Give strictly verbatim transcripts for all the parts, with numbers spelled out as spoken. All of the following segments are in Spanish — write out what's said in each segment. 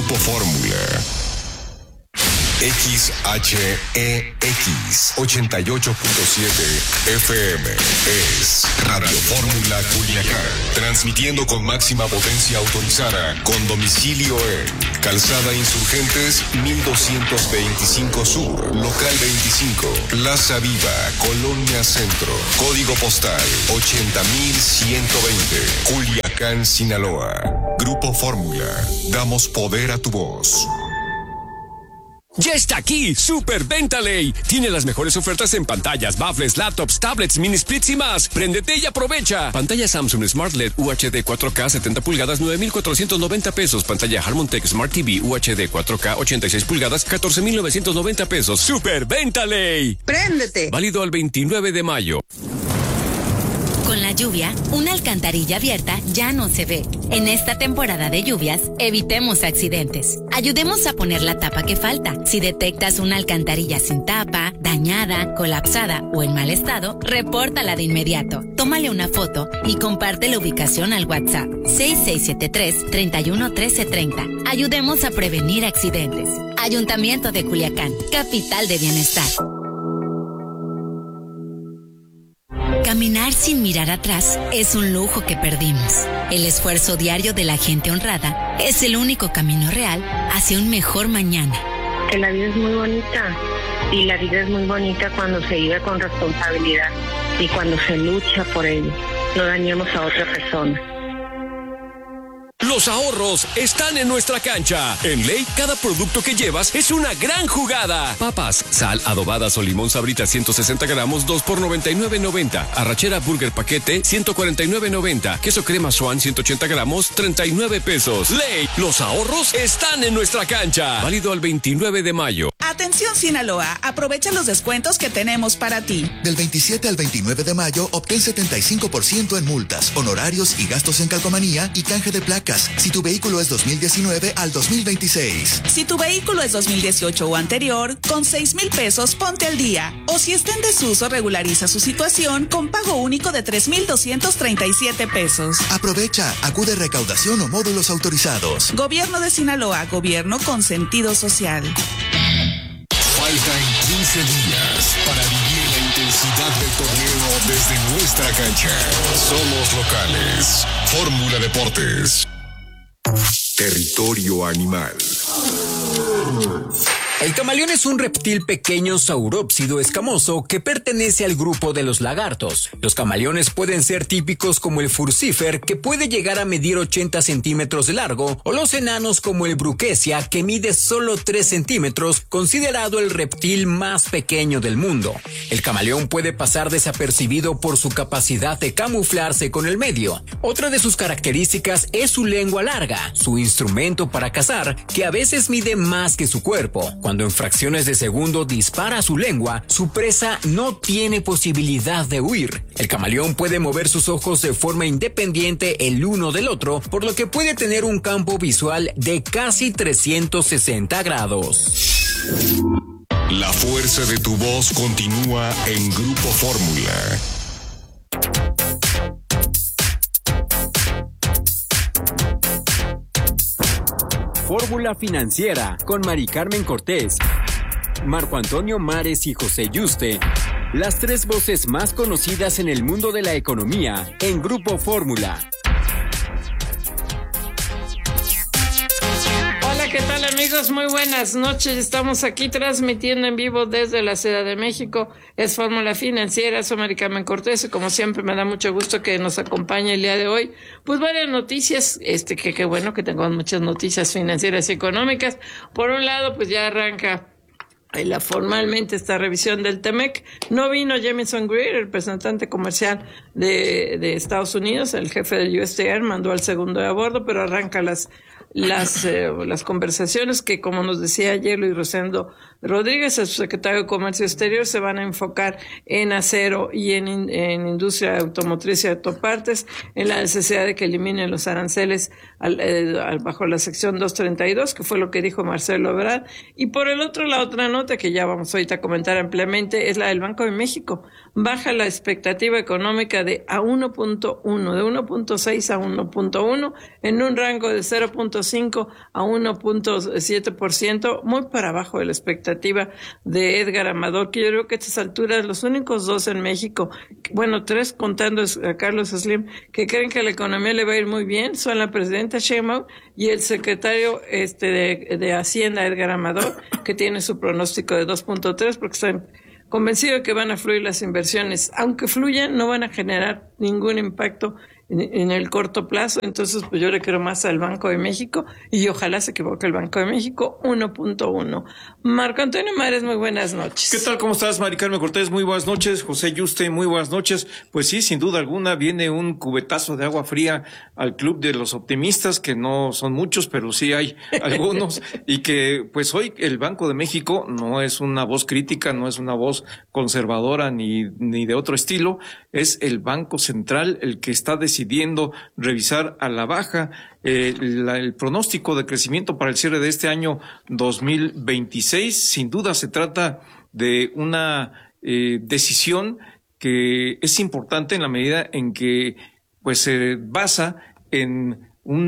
Grupo Fórmula. X H E X ochenta y ocho punto siete F M es Radio Fórmula Culiacán, transmitiendo con máxima potencia autorizada, con domicilio en Calzada Insurgentes mil doscientos veinticinco Sur, Local veinticinco, Plaza Viva, Colonia Centro, Código Postal ochenta mil ciento veinte, Culiacán, Sinaloa. Grupo Fórmula, damos poder a tu voz. ¡Ya está aquí! ¡Super Venta Ley! Tiene las mejores ofertas en pantallas, baffles, laptops, tablets, mini splits y más. ¡Préndete y aprovecha! Pantalla Samsung Smart L E D U H D cuatro K setenta pulgadas, nueve mil cuatrocientos noventa pesos. Pantalla Harmon-Tech Smart T V U H D cuatro K ochenta y seis pulgadas, catorce mil novecientos noventa pesos. ¡Super Venta Ley! ¡Préndete! Válido al veintinueve de mayo. Con la lluvia, una alcantarilla abierta ya no se ve. En esta temporada de lluvias, evitemos accidentes. Ayudemos a poner la tapa que falta. Si detectas una alcantarilla sin tapa, dañada, colapsada o en mal estado, repórtala de inmediato. Tómale una foto y comparte la ubicación al WhatsApp seis seis siete tres, tres uno uno tres tres cero. Ayudemos a prevenir accidentes. Ayuntamiento de Culiacán, capital de bienestar. Caminar sin mirar atrás es un lujo que perdimos. El esfuerzo diario de la gente honrada es el único camino real hacia un mejor mañana. Que la vida es muy bonita y la vida es muy bonita cuando se vive con responsabilidad y cuando se lucha por ello. No dañemos a otra persona. Los ahorros están en nuestra cancha. En Ley, cada producto que llevas es una gran jugada. Papas, sal, adobadas o limón Sabritas ciento sesenta gramos, dos por noventa y nueve noventa. Arrachera Burger Paquete, ciento cuarenta y nueve noventa. Queso crema Swan, ciento ochenta gramos, treinta y nueve pesos. Ley, los ahorros están en nuestra cancha. Válido al veintinueve de mayo. Atención Sinaloa, aprovecha los descuentos que tenemos para ti. Del veintisiete al veintinueve de mayo, obtén setenta y cinco por ciento en multas, honorarios y gastos en calcomanía y canje de placas. Si tu vehículo es dos mil diecinueve al dos mil veintiséis. Si tu vehículo es dos mil dieciocho o anterior, con seis mil pesos ponte al día. O si está en desuso, regulariza su situación con pago único de tres mil doscientos treinta y siete pesos. Aprovecha, acude recaudación o módulos autorizados. Gobierno de Sinaloa, gobierno con sentido social. Faltan quince días para vivir la intensidad del torneo desde nuestra cancha. Somos locales. Fórmula Deportes. Territorio animal. El camaleón es un reptil pequeño saurópsido escamoso que pertenece al grupo de los lagartos. Los camaleones pueden ser típicos como el furcifer, que puede llegar a medir ochenta centímetros de largo, o los enanos como el bruquesia, que mide solo tres centímetros, considerado el reptil más pequeño del mundo. El camaleón puede pasar desapercibido por su capacidad de camuflarse con el medio. Otra de sus características es su lengua larga, su instrumento para cazar, que a veces mide más que su cuerpo. Cuando en fracciones de segundo dispara su lengua, su presa no tiene posibilidad de huir. El camaleón puede mover sus ojos de forma independiente el uno del otro, por lo que puede tener un campo visual de casi trescientos sesenta grados. La fuerza de tu voz continúa en Grupo Fórmula. Fórmula Financiera con Mari Carmen Cortés, Marco Antonio Mares y José Yuste. Las tres voces más conocidas en el mundo de la economía en Grupo Fórmula. Hola, ¿qué tal amigos? Muy buenas noches. Estamos aquí transmitiendo en vivo desde la Ciudad de México. Es Fórmula Financiera, soy Mari Carmen Cortés y como siempre me da mucho gusto que nos acompañe el día de hoy. Pues varias noticias, este que qué bueno que tengamos muchas noticias financieras y económicas. Por un lado, pues ya arranca la, formalmente esta revisión del Temec. No vino Jamieson Greer, el representante comercial de, de Estados Unidos, el jefe del U S T R, mandó al segundo de a bordo, pero arranca las las eh, las conversaciones que, como nos decía ayer Luis Rosendo Rodríguez, el secretario de Comercio Exterior, se van a enfocar en acero y en, en industria automotriz y autopartes, en la necesidad de que eliminen los aranceles al, eh, al, bajo la sección doscientos treinta y dos, que fue lo que dijo Marcelo Ebrard. Y por el otro, la otra nota que ya vamos ahorita a comentar ampliamente es la del Banco de México. Baja la expectativa económica de a uno punto uno, de uno punto seis a uno punto uno, en un rango de cero punto punto cinco a uno punto siete por ciento, muy para abajo de la expectativa de Edgar Amador, que yo creo que a estas alturas los únicos dos en México, bueno, tres contando a Carlos Slim, que creen que la economía le va a ir muy bien, son la presidenta Sheinbaum y el secretario este de, de Hacienda, Edgar Amador, que tiene su pronóstico de dos punto tres, porque están convencidos de que van a fluir las inversiones. Aunque fluyan, no van a generar ningún impacto en, en el corto plazo. Entonces, pues yo le quiero más al Banco de México y ojalá se equivoque el Banco de México, uno punto uno. Marco Antonio Mares, muy buenas noches. ¿Qué tal? ¿Cómo estás, Mari Carmen Cortés? Muy buenas noches. José Yuste, muy buenas noches. Pues sí, sin duda alguna viene un cubetazo de agua fría al club de los optimistas, que no son muchos, pero sí hay algunos, y que pues hoy el Banco de México no es una voz crítica, no es una voz conservadora ni, ni de otro estilo, es el Banco Central el que está decidiendo revisar a la baja eh, la, el pronóstico de crecimiento para el cierre de este año dos mil veintiséis. Sin duda se trata de una eh, decisión que es importante en la medida en que pues se basa en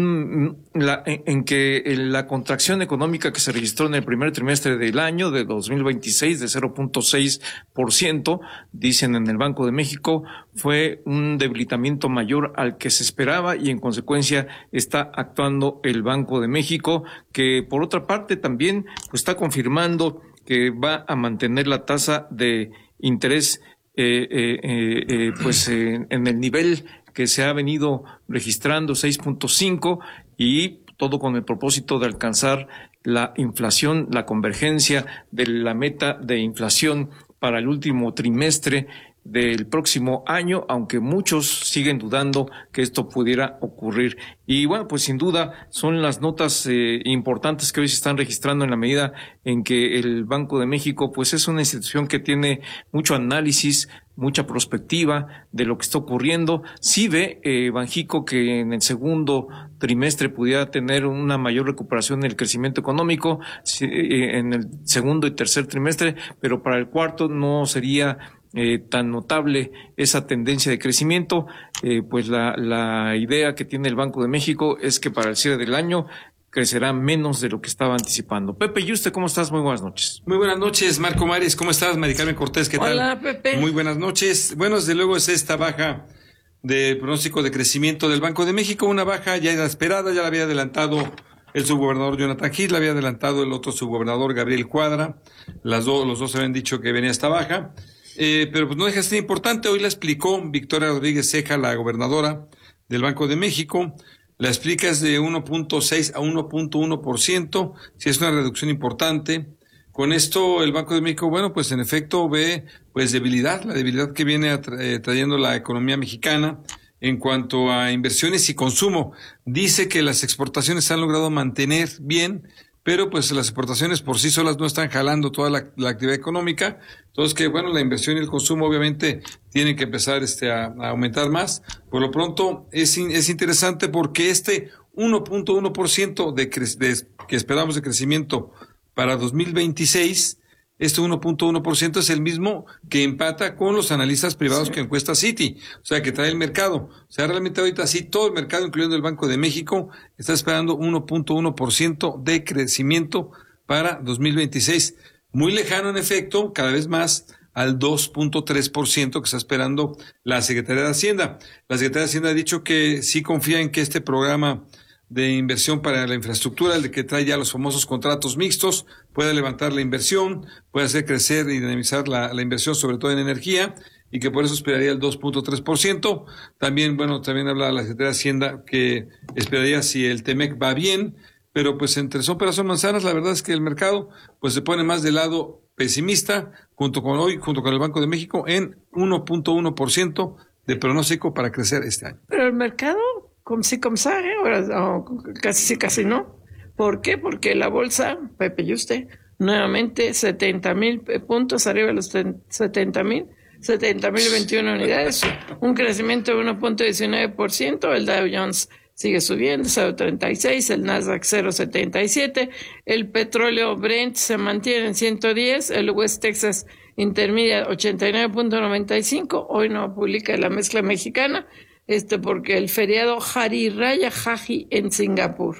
Un, la, en, en que la contracción económica que se registró en el primer trimestre del año de dos mil veintiséis de cero punto seis por ciento, dicen en el Banco de México, fue un debilitamiento mayor al que se esperaba y en consecuencia está actuando el Banco de México, que por otra parte también pues, está confirmando que va a mantener la tasa de interés eh, eh, eh, eh, pues eh, en el nivel que se ha venido registrando, seis punto cinco, y todo con el propósito de alcanzar la inflación, la convergencia de la meta de inflación para el último trimestre del próximo año, aunque muchos siguen dudando que esto pudiera ocurrir. Y bueno, pues sin duda son las notas eh, importantes que hoy se están registrando en la medida en que el Banco de México pues es una institución que tiene mucho análisis, mucha perspectiva de lo que está ocurriendo. Sí ve eh, Banjico que en el segundo trimestre pudiera tener una mayor recuperación en el crecimiento económico, sí, eh, en el segundo y tercer trimestre, pero para el cuarto no sería Eh, tan notable esa tendencia de crecimiento. Eh, pues la, la idea que tiene el Banco de México es que para el cierre del año crecerá menos de lo que estaba anticipando. Pepe Yuste, ¿cómo estás? Muy buenas noches. Muy buenas noches, Marco Mares. ¿Cómo estás? Mari Carmen Cortés, ¿qué tal? Hola, Pepe. Muy buenas noches. Bueno, desde luego es esta baja de pronóstico de crecimiento del Banco de México, una baja ya inesperada, ya la había adelantado el subgobernador Jonathan Heath, la había adelantado el otro subgobernador Gabriel Cuadra. Las dos, los dos habían dicho que venía esta baja. Eh, pero pues no deja de ser importante. Hoy la explicó Victoria Rodríguez Ceja, la gobernadora del Banco de México. La explica es de uno punto seis a uno punto uno por ciento, si es una reducción importante. Con esto el Banco de México, bueno, pues en efecto ve pues debilidad, la debilidad que viene atra- eh, trayendo la economía mexicana en cuanto a inversiones y consumo. Dice que las exportaciones se han logrado mantener bien, pero pues las exportaciones por sí solas no están jalando toda la, la actividad económica. Entonces que bueno, la inversión y el consumo obviamente tienen que empezar este a, a aumentar más. Por lo pronto es, es interesante porque este uno punto uno por ciento de, cre- de que esperamos de crecimiento para dos mil veintiséis, este uno punto uno por ciento es el mismo que empata con los analistas privados sí. que encuesta Citi, o sea, que trae el mercado. O sea, realmente ahorita sí, todo el mercado, incluyendo el Banco de México, está esperando uno punto uno por ciento de crecimiento para dos mil veintiséis. Muy lejano, en efecto, cada vez más al dos punto tres por ciento que está esperando la Secretaría de Hacienda. La Secretaría de Hacienda ha dicho que sí confía en que este programa de inversión para la infraestructura, el de que trae ya los famosos contratos mixtos, pueda levantar la inversión, puede hacer crecer y dinamizar la, la inversión, sobre todo en energía, y que por eso esperaría el dos punto tres por ciento. También, bueno, también habla la Secretaría de Hacienda que esperaría si el Temec va bien, pero pues entre sombras o manzanas, la verdad es que el mercado pues se pone más del lado pesimista, junto con hoy, junto con el Banco de México, en uno punto uno por ciento de pronóstico para crecer este año. Pero el mercado, como si como sabe, o casi sí, casi no. ¿Por qué? Porque la bolsa, Pepe y usted, nuevamente setenta mil puntos arriba de los setenta mil, setenta mil veintiuna unidades, un crecimiento de uno punto diecinueve por ciento, el Dow Jones sigue subiendo, cero punto treinta y seis, el Nasdaq cero punto setenta y siete, el petróleo Brent se mantiene en ciento diez, el West Texas Intermediate ochenta y nueve punto noventa y cinco, hoy no publica la mezcla mexicana, este porque el feriado Hari Raya Haji en Singapur.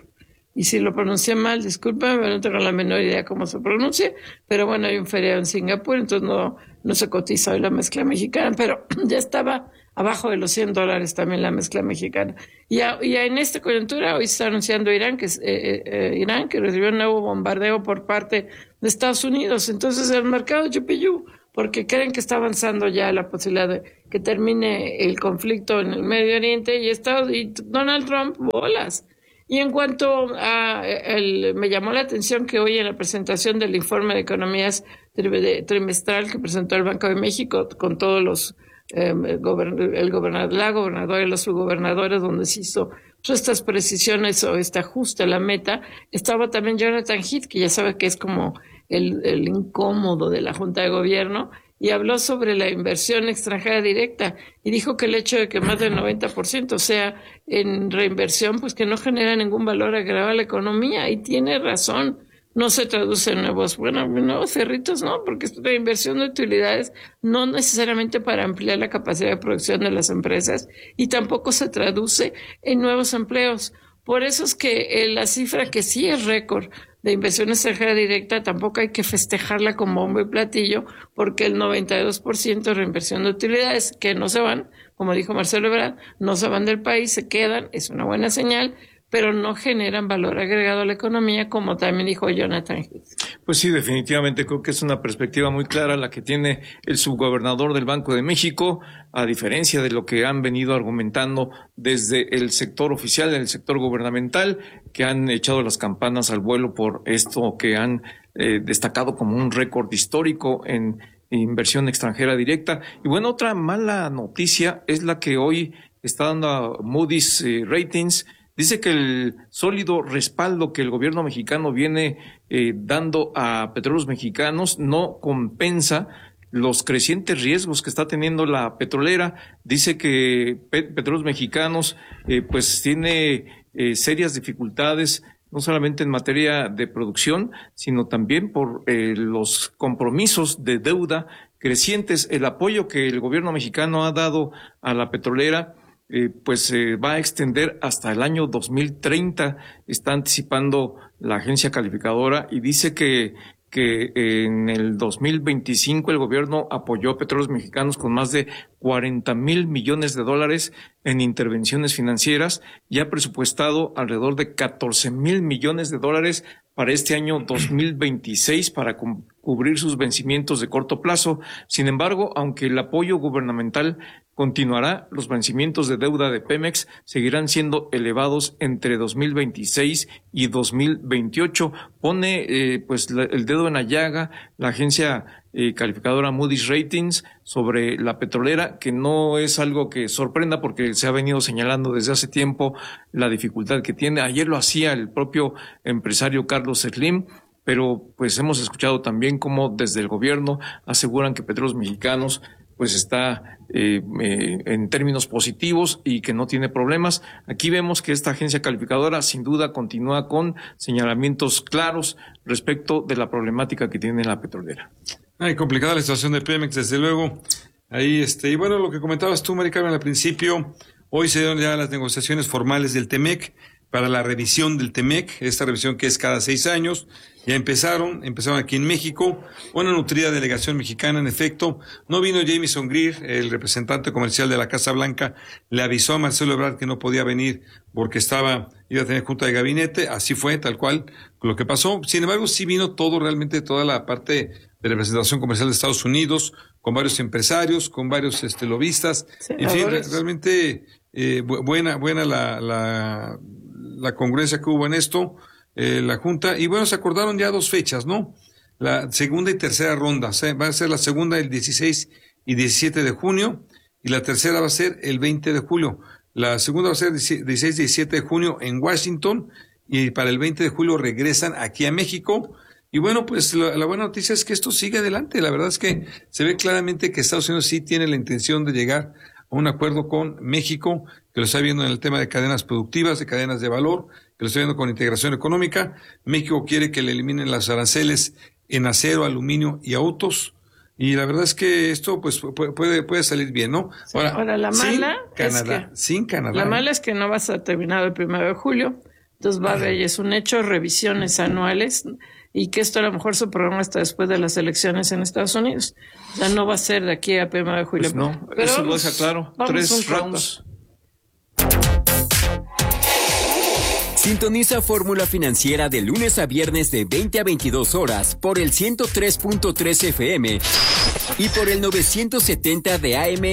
y si lo pronuncié mal, discúlpame, no tengo la menor idea cómo se pronuncia, pero bueno, hay un feriado en Singapur, entonces no, no se cotiza hoy la mezcla mexicana, pero ya estaba abajo de los cien dólares también la mezcla mexicana. Y, a, y a en esta coyuntura hoy está anunciando Irán que, eh, eh, Irán que recibió un nuevo bombardeo por parte de Estados Unidos. Entonces el mercado yupiyú, porque creen que está avanzando ya la posibilidad de que termine el conflicto en el Medio Oriente y, Estados, y Donald Trump bolas. Y en cuanto a, el, me llamó la atención que hoy en la presentación del informe de economías trimestral que presentó el Banco de México con todos los Eh, el, gobern- el gobernador, la gobernadora y los subgobernadores, donde se hizo pues, estas precisiones o este ajuste a la meta, estaba también Jonathan Heath, que ya sabe que es como el, el incómodo de la Junta de Gobierno, y habló sobre la inversión extranjera directa y dijo que el hecho de que más del noventa por ciento sea en reinversión, pues que no genera ningún valor agregado a la economía, y tiene razón. No se traduce en nuevos, bueno, nuevos cerritos, no, porque es la inversión de utilidades, no necesariamente para ampliar la capacidad de producción de las empresas, y tampoco se traduce en nuevos empleos. Por eso es que eh, la cifra que sí es récord de inversión extranjera directa, tampoco hay que festejarla con bombo y platillo, porque el noventa y dos por ciento de reinversión de utilidades que no se van, como dijo Marcelo Ebrard, no se van del país, se quedan, es una buena señal, pero no generan valor agregado a la economía, como también dijo Jonathan Heath. Pues sí, definitivamente creo que es una perspectiva muy clara la que tiene el subgobernador del Banco de México, a diferencia de lo que han venido argumentando desde el sector oficial, el sector gubernamental, que han echado las campanas al vuelo por esto que han eh, destacado como un récord histórico en inversión extranjera directa. Y bueno, otra mala noticia es la que hoy está dando a Moody's eh, Ratings. Dice que el sólido respaldo que el gobierno mexicano viene eh, dando a petróleos mexicanos no compensa los crecientes riesgos que está teniendo la petrolera. Dice que Pet- Petróleos Mexicanos eh, pues tiene eh, serias dificultades, no solamente en materia de producción, sino también por eh, los compromisos de deuda crecientes. El apoyo que el gobierno mexicano ha dado a la petrolera Eh, pues se eh, va a extender hasta el año dos mil treinta, está anticipando la agencia calificadora, y dice que que en el dos mil veinticinco el gobierno apoyó a Petróleos Mexicanos con más de cuarenta mil millones de dólares en intervenciones financieras y ha presupuestado alrededor de catorce mil millones de dólares para este año dos mil veintiséis para cu- cubrir sus vencimientos de corto plazo. Sin embargo, aunque el apoyo gubernamental continuará, los vencimientos de deuda de Pemex seguirán siendo elevados entre dos mil veintiséis y dos mil veintiocho. Pone eh, pues la, el dedo en la llaga la agencia eh, calificadora Moody's Ratings sobre la petrolera, que no es algo que sorprenda porque se ha venido señalando desde hace tiempo la dificultad que tiene. Ayer lo hacía el propio empresario Carlos Slim, pero pues hemos escuchado también cómo desde el gobierno aseguran que Petróleos Mexicanos pues está eh, eh, en términos positivos y que no tiene problemas. Aquí vemos que esta agencia calificadora sin duda continúa con señalamientos claros respecto de la problemática que tiene la petrolera. Ay, complicada la situación de Pemex, desde luego. Ahí, este, y bueno, lo que comentabas tú, Mari Carmen, al principio, hoy se dieron ya las negociaciones formales del Temec para la revisión del Temec, esta revisión que es cada seis años. Ya empezaron, empezaron aquí en México, una nutrida delegación mexicana, en efecto. No vino Jamieson Greer, el representante comercial de la Casa Blanca, le avisó a Marcelo Ebrard que no podía venir porque estaba, iba a tener junta de gabinete, así fue, tal cual, lo que pasó. Sin embargo, sí vino todo, realmente toda la parte de representación comercial de Estados Unidos, con varios empresarios, con varios este, lobistas. En fin, re- realmente eh, bu- buena, buena la, la, la congruencia que hubo en esto. Eh, la Junta, y bueno, se acordaron ya dos fechas, ¿no? La segunda y tercera ronda, o sea, va a ser la segunda el dieciséis y diecisiete de junio, y la tercera va a ser el veinte de julio. La segunda va a ser dieciséis y diecisiete de junio en Washington, y para el veinte de julio regresan aquí a México. Y bueno, pues la, la buena noticia es que esto sigue adelante. La verdad es que se ve claramente que Estados Unidos sí tiene la intención de llegar a un acuerdo con México, que lo está viendo en el tema de cadenas productivas, de cadenas de valor, que lo está viendo con integración económica. México quiere que le eliminen las aranceles en acero, aluminio y autos. Y la verdad es que esto pues puede puede salir bien, ¿no? Sí, ahora, ahora la mala sin Canadá, es que, sin Canadá. La mala es que no vas a terminar el primero de julio, Entonces va a haber, y es un hecho, revisiones anuales, y que esto a lo mejor se programa hasta después de las elecciones en Estados Unidos. O sea, no va a ser de aquí a primero de julio. Pues no, pero eso vamos, lo deja claro. Tres rounds. Sintoniza Fórmula Financiera de lunes a viernes de veinte a veintidós horas por el ciento tres punto tres F M y por el novecientos setenta de A M